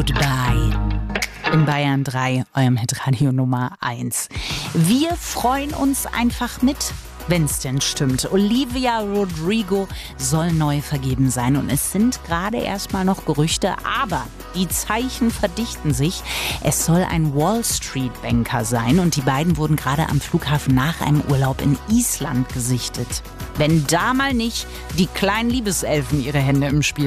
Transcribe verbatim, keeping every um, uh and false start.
Goodbye. In Bayern drei, eurem Hitradio Nummer eins. Wir freuen uns einfach mit, wenn es denn stimmt. Olivia Rodrigo soll neu vergeben sein und es sind gerade erstmal noch Gerüchte, aber die Zeichen verdichten sich. Es soll ein Wall Street Banker sein und die beiden wurden gerade am Flughafen nach einem Urlaub in Island gesichtet. Wenn da mal nicht die kleinen Liebeselfen ihre Hände im Spiel